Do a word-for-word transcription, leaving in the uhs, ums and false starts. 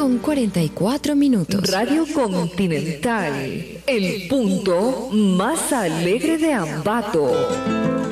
con cuarenta y cuatro minutos. Radio Continental, el punto más alegre de Ambato.